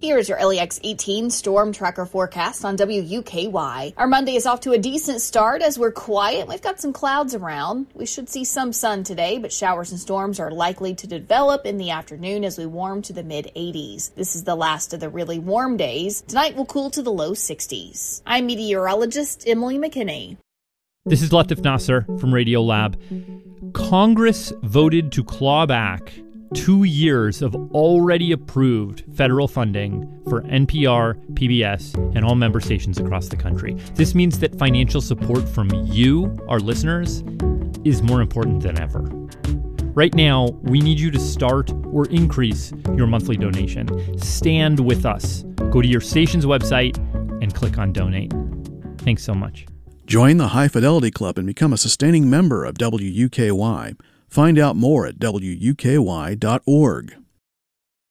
Here's your LEX 18 storm tracker forecast on WUKY. Our Monday is off to a decent start as we're quiet. We've got some clouds around. We should see some sun today, but showers and storms are likely to develop in the afternoon as we warm to the mid-80s. This is the last of the really warm days. Tonight will cool to the low 60s. I'm meteorologist Emily McKinney. This is Latif Nasser from Radiolab. Congress voted to claw back 2 years of already approved federal funding for NPR, PBS, and all member stations across the country. This means that financial support from you, our listeners, is more important than ever. Right now, we need you to start or increase your monthly donation. Stand with us. Go to your station's website and click on donate. Thanks so much. Join the High Fidelity Club and become a sustaining member of WUKY. Find out more at WUKY.org.